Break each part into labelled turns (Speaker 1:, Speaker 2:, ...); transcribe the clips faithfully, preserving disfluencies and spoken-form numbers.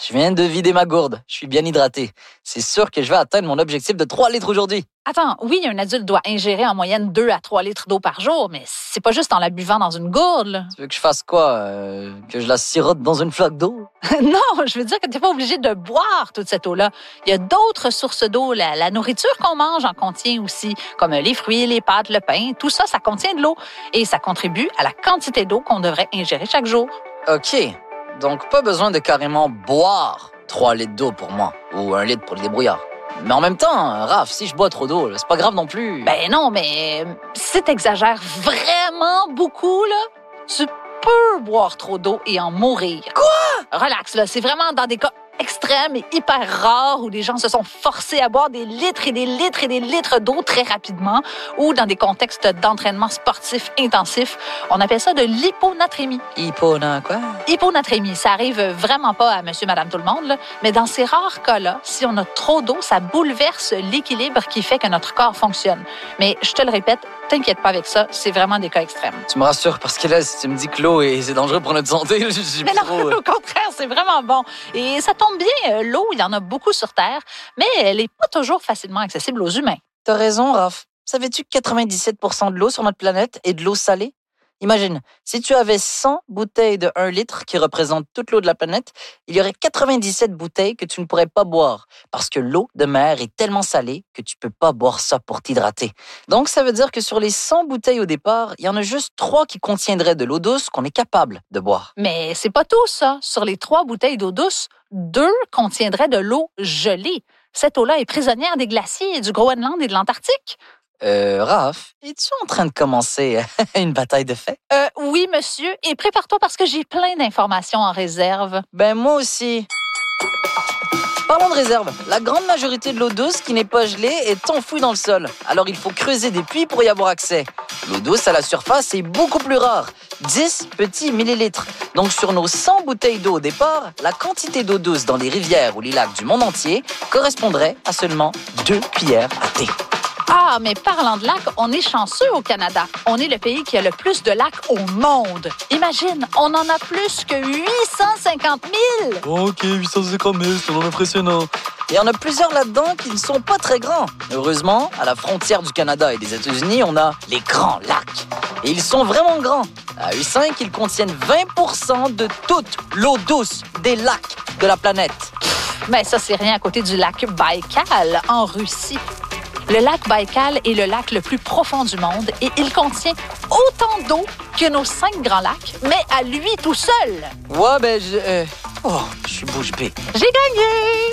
Speaker 1: Je viens de vider ma gourde. Je suis bien hydraté. C'est sûr que je vais atteindre mon objectif de trois litres aujourd'hui.
Speaker 2: Attends, oui, un adulte doit ingérer en moyenne deux à trois litres d'eau par jour, mais c'est pas juste en la buvant dans une gourde, là.
Speaker 1: Tu veux que je fasse quoi? Euh, que je la sirote dans une flaque d'eau?
Speaker 2: Non, je veux dire que t'es pas obligé de boire toute cette eau-là. Il y a d'autres sources d'eau. La, la nourriture qu'on mange en contient aussi, comme les fruits, les pâtes, le pain. Tout ça, ça contient de l'eau. Et ça contribue à la quantité d'eau qu'on devrait ingérer chaque jour.
Speaker 1: OK. Donc, pas besoin de carrément boire trois litres d'eau pour moi, ou un litre pour les débrouillards. Mais en même temps, Raph, si je bois trop d'eau, c'est pas grave non plus.
Speaker 2: Ben non, mais si t'exagères vraiment beaucoup, là, tu peux boire trop d'eau et en mourir.
Speaker 1: Quoi?
Speaker 2: Relax, là, c'est vraiment dans des cas extrêmes et hyper rares où les gens se sont forcés à boire des litres et des litres et des litres d'eau très rapidement ou dans des contextes d'entraînement sportif intensif. On appelle ça de l'hyponatrémie.
Speaker 1: Hypona quoi?
Speaker 2: Hyponatrémie, ça arrive vraiment pas à monsieur, madame, tout le monde, là, mais dans ces rares cas-là, si on a trop d'eau, ça bouleverse l'équilibre qui fait que notre corps fonctionne. Mais je te le répète, t'inquiète pas avec ça, c'est vraiment des cas extrêmes.
Speaker 1: Tu me rassures parce que là, si tu me dis que l'eau est c'est dangereux pour notre santé, je suis
Speaker 2: Mais non,
Speaker 1: trop...
Speaker 2: au contraire, c'est vraiment bon. Et ça tombe bien, l'eau, il y en a beaucoup sur Terre, mais elle n'est pas toujours facilement accessible aux humains.
Speaker 1: T'as raison, Raph. Savais-tu que quatre-vingt-dix-sept pour cent de l'eau sur notre planète est de l'eau salée? Imagine, si tu avais cent bouteilles de un litre qui représentent toute l'eau de la planète, il y aurait quatre-vingt-dix-sept bouteilles que tu ne pourrais pas boire parce que l'eau de mer est tellement salée que tu peux pas boire ça pour t'hydrater. Donc, ça veut dire que sur les cent bouteilles au départ, il y en a juste trois qui contiendraient de l'eau douce qu'on est capable de boire.
Speaker 2: Mais c'est pas tout, ça. Sur les trois bouteilles d'eau douce, deux contiendraient de l'eau gelée. Cette eau-là est prisonnière des glaciers du Groenland et de l'Antarctique.
Speaker 1: Euh, Raph, es-tu en train de commencer une bataille de fait?
Speaker 2: Euh, oui, monsieur. Et prépare-toi parce que j'ai plein d'informations en réserve.
Speaker 1: Ben, moi aussi. Parlons de réserve. La grande majorité de l'eau douce qui n'est pas gelée est enfouie dans le sol. Alors, il faut creuser des puits pour y avoir accès. L'eau douce à la surface est beaucoup plus rare. dix petits millilitres. Donc, sur nos cent bouteilles d'eau au départ, la quantité d'eau douce dans les rivières ou les lacs du monde entier correspondrait à seulement deux cuillères à thé.
Speaker 2: Ah, mais parlant de lacs, on est chanceux au Canada. On est le pays qui a le plus de lacs au monde. Imagine, on en a plus que huit cent cinquante mille.
Speaker 1: OK, huit cent cinquante mille, c'est vraiment impressionnant. Et il y en a plusieurs là-dedans qui ne sont pas très grands. Heureusement, à la frontière du Canada et des États-Unis, on a les grands lacs. Et ils sont vraiment grands. À eux cinq, ils contiennent vingt pour cent de toute l'eau douce des lacs de la planète.
Speaker 2: Mais ça, c'est rien à côté du lac Baïkal en Russie. Le lac Baïkal est le lac le plus profond du monde et il contient autant d'eau que nos cinq grands lacs, mais à lui tout seul.
Speaker 1: Ouais, ben, je... Euh... Oh, je suis bouche bée.
Speaker 2: J'ai gagné!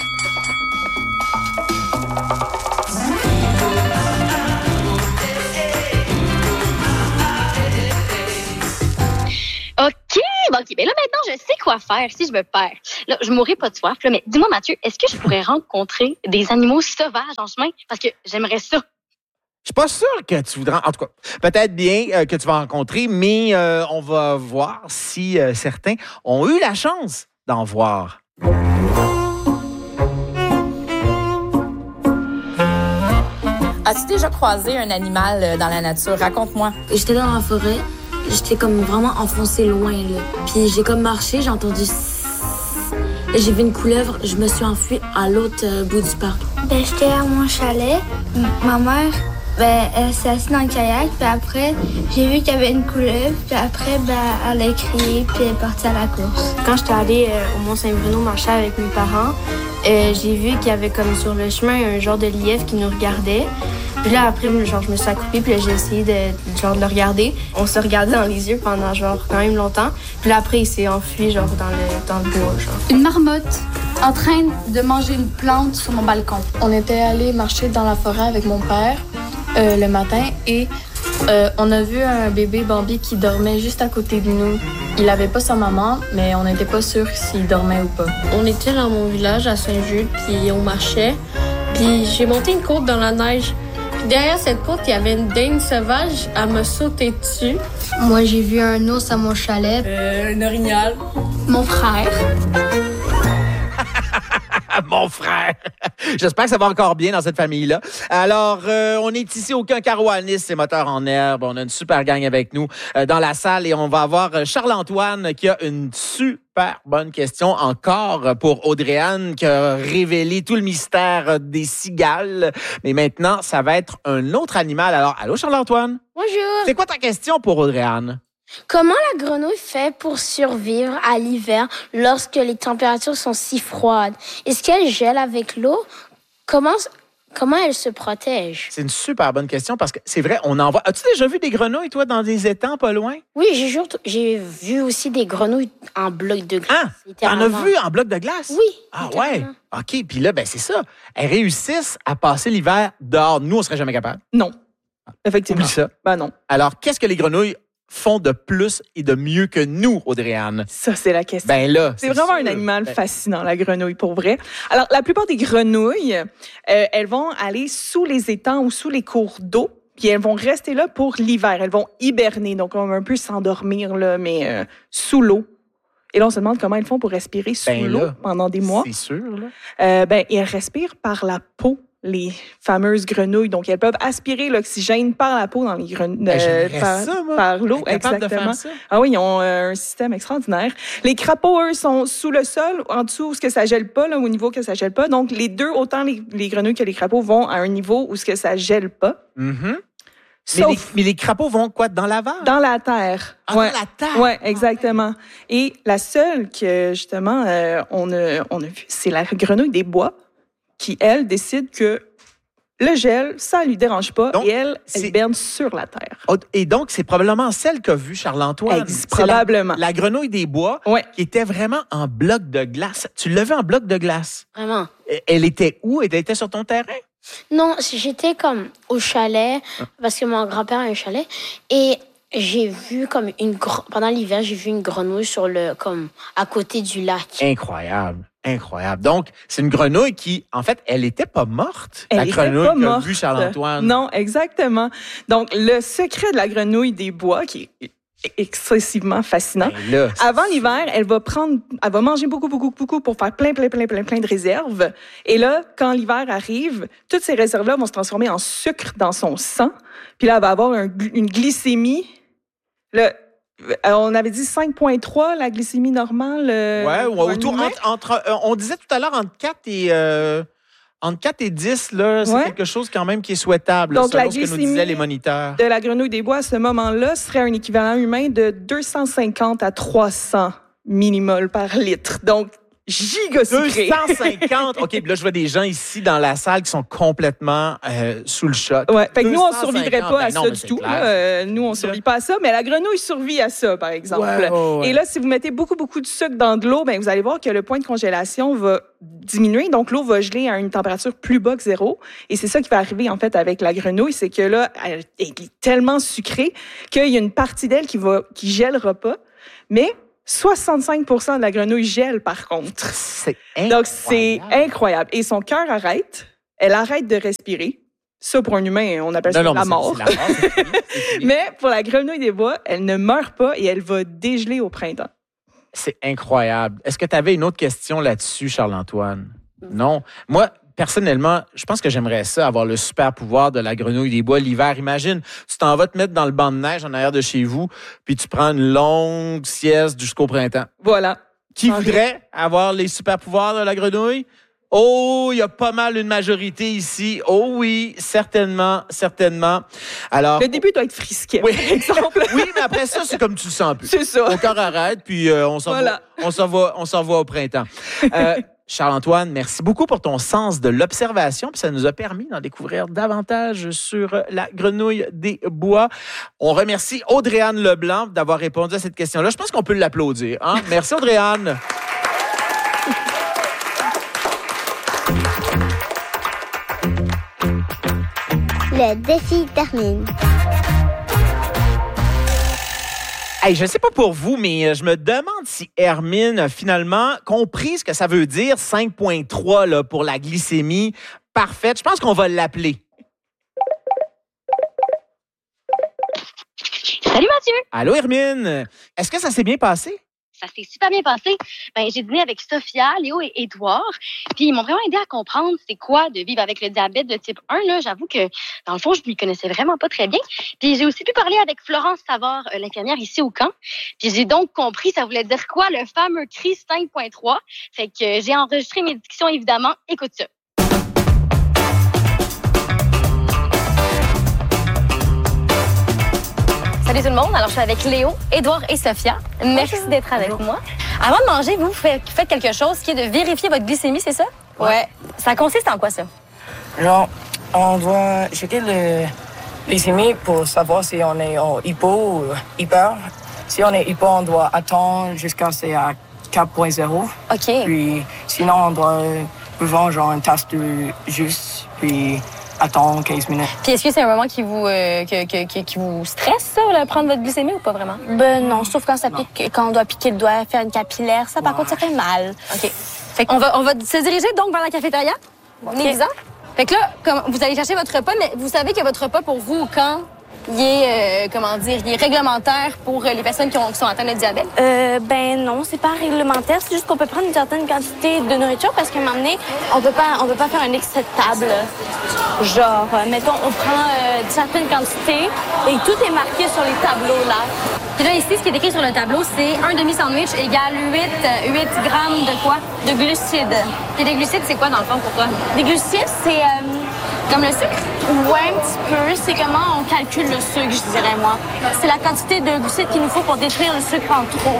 Speaker 3: OK, bon, OK. Ben là, maintenant, je sais quoi faire si je me perds. Là, je mourrai pas de soif, là, mais dis-moi, Mathieu, est-ce que je pourrais rencontrer des animaux sauvages en chemin? Parce que j'aimerais ça.
Speaker 4: Je suis pas sûr que tu voudras... En tout cas, peut-être bien euh, que tu vas rencontrer, mais euh, on va voir si euh, certains ont eu la chance d'en voir.
Speaker 5: As-tu déjà croisé un animal dans la nature? Raconte-moi.
Speaker 6: J'étais dans la forêt. J'étais comme vraiment enfoncée loin, là. Puis j'ai comme marché, j'ai entendu... Là, j'ai vu une couleuvre, je me suis enfuie à l'autre euh, bout du parc.
Speaker 7: Ben, j'étais à mon chalet. Ma mère, ben, elle s'est assise dans le kayak. Puis après, j'ai vu qu'il y avait une couleuvre. Puis après, ben, elle a crié, puis elle est partie à la course.
Speaker 8: Quand j'étais allée euh, au Mont-Saint-Bruno marcher avec mes parents, euh, j'ai vu qu'il y avait comme sur le chemin un genre de lièvre qui nous regardait. Puis là, après, genre, je me suis accroupie, puis là, j'ai essayé de, genre, de le regarder. On se regardait dans les yeux pendant, genre, quand même longtemps. Puis là, après, il s'est enfui, genre, dans le, dans le bois, genre.
Speaker 9: Une marmotte en train de manger une plante sur mon balcon. On était allé marcher dans la forêt avec mon père euh, le matin et euh, on a vu un bébé Bambi qui dormait juste à côté de nous. Il avait pas sa maman, mais on n'était pas sûr s'il dormait ou pas.
Speaker 8: On était dans mon village à Saint-Jude, puis on marchait. Puis j'ai monté une côte dans la neige. Puis derrière cette côte, il y avait une dinde sauvage. Elle m'a sauté dessus.
Speaker 7: Moi, j'ai vu un ours à mon chalet.
Speaker 8: Euh, un orignal.
Speaker 9: Mon frère.
Speaker 4: Mon ton frère. J'espère que ça va encore bien dans cette famille-là. Alors, euh, on est ici au Caruanis, c'est Moteur en herbe. On a une super gang avec nous euh, dans la salle et on va avoir Charles-Antoine qui a une super bonne question encore pour Audrey-Anne qui a révélé tout le mystère des cigales. Mais maintenant, ça va être un autre animal. Alors, allô Charles-Antoine?
Speaker 7: Bonjour.
Speaker 4: C'est quoi ta question pour Audrey-Anne?
Speaker 7: Comment la grenouille fait pour survivre à l'hiver lorsque les températures sont si froides? Est-ce qu'elle gèle avec l'eau? Comment, comment elle se protège?
Speaker 4: C'est une super bonne question parce que c'est vrai, on en voit. As-tu déjà vu des grenouilles, toi, dans des étangs pas loin?
Speaker 7: Oui, j'ai, jure, j'ai vu aussi des grenouilles en bloc de glace.
Speaker 4: Ah! T'en as vu en bloc de glace?
Speaker 7: Oui.
Speaker 4: Ah ouais? OK, puis là, ben c'est ça. Elles réussissent à passer l'hiver dehors. Nous, on serait jamais capable.
Speaker 10: Non. Effectivement.
Speaker 4: Oublie ça.
Speaker 10: Ben non.
Speaker 4: Alors, qu'est-ce que les grenouilles font de plus et de mieux que nous, Audrey-Anne?
Speaker 10: Ça, c'est la question.
Speaker 4: Ben là,
Speaker 10: c'est, c'est vraiment sûr. Un animal ben... fascinant, la grenouille, pour vrai. Alors, la plupart des grenouilles, euh, elles vont aller sous les étangs ou sous les cours d'eau, puis elles vont rester là pour l'hiver. Elles vont hiberner, donc on va un peu s'endormir, là, mais euh, sous l'eau. Et là, on se demande comment elles font pour respirer sous
Speaker 4: ben
Speaker 10: l'eau
Speaker 4: là,
Speaker 10: pendant des mois.
Speaker 4: C'est sûr, là.
Speaker 10: Euh, ben, et elles respirent par la peau. Les fameuses grenouilles. Donc, elles peuvent aspirer l'oxygène par la peau dans les grenouilles.
Speaker 4: Euh,
Speaker 10: par,
Speaker 4: ça, moi.
Speaker 10: par l'eau,
Speaker 4: exactement.
Speaker 10: De faire
Speaker 4: ça.
Speaker 10: Ah oui, ils ont euh, un système extraordinaire. Les crapauds, eux, sont sous le sol, en dessous où ce que ça gèle pas, là, au niveau que ça gèle pas. Donc, les deux, autant les, les grenouilles que les crapauds, vont à un niveau où ce que ça gèle pas.
Speaker 4: Mm-hmm.
Speaker 10: Sauf
Speaker 4: mais, les, mais les crapauds vont quoi? Dans la vase?
Speaker 10: Dans la terre.
Speaker 4: Ah,
Speaker 10: ouais.
Speaker 4: Dans la terre?
Speaker 10: Oui, exactement. Et la seule que, justement, euh, on, a, on a vue, c'est la grenouille des bois qui, elle, décide que le gel, ça lui dérange pas. Donc, et elle, elle hiberne sur la terre.
Speaker 4: Et donc, c'est probablement celle qu'a vue Charles-Antoine.
Speaker 10: Ex- probablement.
Speaker 4: La, la grenouille des bois,
Speaker 10: ouais.
Speaker 4: qui était vraiment en bloc de glace. Tu l'as vue en bloc de glace?
Speaker 7: Vraiment.
Speaker 4: Elle était où? Elle était sur ton terrain?
Speaker 7: Non, j'étais comme au chalet, parce que mon grand-père a un chalet. Et j'ai vu comme une... Gr... Pendant l'hiver, j'ai vu une grenouille sur le... comme à côté du lac.
Speaker 4: Incroyable. Incroyable. Donc, c'est une grenouille qui, en fait, elle n'était pas morte.
Speaker 10: Elle
Speaker 4: la grenouille
Speaker 10: pas
Speaker 4: qu'a
Speaker 10: morte.
Speaker 4: vue Charles-Antoine.
Speaker 10: Non, exactement. Donc, le secret de la grenouille des bois, qui est excessivement fascinant.
Speaker 4: Ben là,
Speaker 10: avant l'hiver, elle va prendre, elle va manger beaucoup, beaucoup, beaucoup pour faire plein, plein, plein, plein, plein de réserves. Et là, quand l'hiver arrive, toutes ces réserves-là vont se transformer en sucre dans son sang. Puis là, elle va avoir un, une glycémie. Le, on avait dit cinq virgule trois, la glycémie normale.
Speaker 4: Ouais, ou autour, entre, entre, euh, on disait tout à l'heure entre quatre et... Euh... Entre quatre et dix, là, c'est ouais. quelque chose quand même qui est souhaitable.
Speaker 10: Donc,
Speaker 4: selon
Speaker 10: la
Speaker 4: ce que nous disaient les moniteurs.
Speaker 10: De la grenouille des bois, à ce moment-là, serait un équivalent humain de deux cent cinquante à trois cents millimoles par litre. Donc, giga sucré.
Speaker 4: deux cent cinquante. OK, là, je vois des gens ici dans la salle qui sont complètement euh, sous le choc.
Speaker 10: Ouais, fait que nous, on ne survivrait pas à
Speaker 4: ben non,
Speaker 10: ça du tout. Euh, nous, on ne survit pas à ça, mais la grenouille survit à ça, par exemple.
Speaker 4: Ouais, oh, ouais.
Speaker 10: Et là, si vous mettez beaucoup, beaucoup de sucre dans de l'eau, ben, vous allez voir que le point de congélation va diminuer. Donc, l'eau va geler à une température plus bas que zéro. Et c'est ça qui va arriver, en fait, avec la grenouille. C'est que là, elle est tellement sucrée qu'il y a une partie d'elle qui va, qui gèlera pas. Mais soixante-cinq pour cent de la grenouille gèle, par contre.
Speaker 4: C'est incroyable.
Speaker 10: Donc, c'est incroyable. Et son cœur arrête. Elle arrête de respirer. Ça, pour un humain, on appelle ça
Speaker 4: non, non,
Speaker 10: la mort.
Speaker 4: C'est, c'est la mort c'est fini, c'est fini.
Speaker 10: Mais pour la grenouille des bois, elle ne meurt pas et elle va dégeler au printemps.
Speaker 4: C'est incroyable. Est-ce que tu avais une autre question là-dessus, Charles-Antoine? Non. Moi, personnellement, je pense que j'aimerais ça, avoir le super pouvoir de la grenouille des bois l'hiver. Imagine, tu t'en vas te mettre dans le banc de neige en arrière de chez vous, puis tu prends une longue sieste jusqu'au printemps.
Speaker 10: Voilà.
Speaker 4: Qui voudrait avoir les super pouvoirs de la grenouille? Oh, il y a pas mal une majorité ici. Oh oui, certainement, certainement. Alors,
Speaker 10: le début doit être frisquet,
Speaker 4: oui.
Speaker 10: par exemple.
Speaker 4: Oui, mais après ça, c'est comme tu le sens plus.
Speaker 10: C'est ça.
Speaker 4: Ton cœur arrête, puis euh, on s'en voilà. va, on s'en va, on s'en va au printemps. Euh, Charles-Antoine, merci beaucoup pour ton sens de l'observation, puis ça nous a permis d'en découvrir davantage sur la grenouille des bois. On remercie Audrey-Anne Leblanc d'avoir répondu à cette question-là. Je pense qu'on peut l'applaudir. Hein? Merci Audrey-Anne.
Speaker 11: Le défi termine.
Speaker 4: Hey, je ne sais pas pour vous, mais je me demande si Hermine a finalement compris ce que ça veut dire cinq virgule trois là, pour la glycémie parfaite. Je pense qu'on va l'appeler.
Speaker 3: Salut Mathieu!
Speaker 4: Allô Hermine! Est-ce que ça s'est bien passé?
Speaker 3: ça s'est super bien passé. Ben, j'ai dîné avec Sophia, Léo et Édouard. Puis ils m'ont vraiment aidé à comprendre c'est quoi de vivre avec le diabète de type un. Là, j'avoue que dans le fond, je m'y connaissais vraiment pas très bien. Puis j'ai aussi pu parler avec Florence Savard, euh, l'infirmière ici au camp. Puis j'ai donc compris ça voulait dire quoi le fameux C R I S cinq point trois. Fait que euh, j'ai enregistré mes discussions évidemment. Écoute ça.
Speaker 12: Salut tout le monde, alors je suis avec Léo, Édouard et Sophia. Merci Bonjour. D'être avec Bonjour. Moi. Avant de manger, vous faites quelque chose qui est de vérifier votre glycémie, c'est ça? Ouais. ouais. Ça consiste en quoi ça?
Speaker 13: Genre, on doit checker le glycémie pour savoir si on est en hypo ou hyper. Si on est hypo, on doit attendre jusqu'à c'est à quatre point zéro.
Speaker 12: OK.
Speaker 13: Puis sinon, on doit prendre genre une tasse de jus, puis attendre quinze minutes.
Speaker 12: Puis est-ce que c'est un moment qui vous, euh, que, que, que, qui vous stresse, ça, là, prendre votre glycémie ou pas vraiment?
Speaker 14: Ben non, sauf quand ça pique, quand on doit piquer le doigt, faire une capillaire. Ça, par ouais. contre, ça fait mal.
Speaker 12: OK. Fait qu'on va, on va se diriger donc vers la cafétéria. Okay. Néglisant. Fait que là, comme vous allez chercher votre repas, mais vous savez que votre repas pour vous au camp, il est, euh, comment dire, il est réglementaire pour les personnes qui, ont, qui sont atteintes de diabète?
Speaker 14: Euh, ben non, c'est pas réglementaire. C'est juste qu'on peut prendre une certaine quantité de nourriture parce qu'à un moment donné, on peut pas, on peut pas faire un excès de table. Genre, euh, mettons, on prend euh, une certaine quantité et tout est marqué sur les tableaux là.
Speaker 12: Puis là, ici, ce qui est écrit sur le tableau, c'est un demi-sandwich égale huit grammes de quoi?
Speaker 14: De glucides.
Speaker 12: Et les glucides, c'est quoi dans le fond pour toi?
Speaker 14: Les glucides, c'est... Euh,
Speaker 12: Comme le sucre?
Speaker 14: Ouais, un petit peu. C'est comment on calcule le sucre, je dirais, moi. C'est la quantité de glucides qu'il nous faut pour détruire le sucre en trop.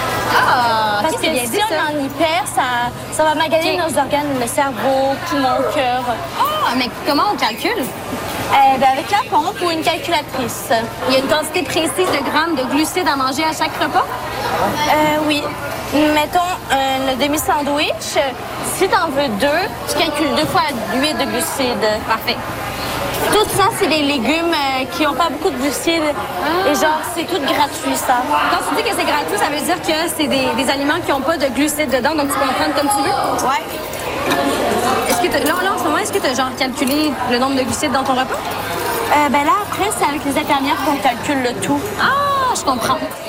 Speaker 12: Ah!
Speaker 14: Parce
Speaker 12: okay,
Speaker 14: que si on en y perd, ça, ça va maganer okay. nos organes, le cerveau, poumon, cœur.
Speaker 12: Ah! Mais comment on calcule?
Speaker 14: Euh, ben avec la pompe ou une calculatrice.
Speaker 12: Il y a une quantité précise de grammes de glucides à manger à chaque repas?
Speaker 14: Euh, oui. Mettons un demi-sandwich. Si t'en veux deux, tu calcules deux fois huit de glucides.
Speaker 12: Parfait.
Speaker 14: Tout ça, c'est des légumes euh, qui n'ont pas beaucoup de glucides. Ah. Et genre, c'est tout gratuit, ça.
Speaker 12: Quand tu dis que c'est gratuit, ça veut dire que c'est des, des aliments qui n'ont pas de glucides dedans, donc tu peux en prendre comme tu veux?
Speaker 14: Ouais.
Speaker 12: Est-ce que t'as, là, là, en ce moment, est-ce que tu as genre calculé le nombre de glucides dans ton repas?
Speaker 14: Euh, ben là, après, c'est avec les infirmières qu'on calcule le tout.
Speaker 12: Ah, je comprends.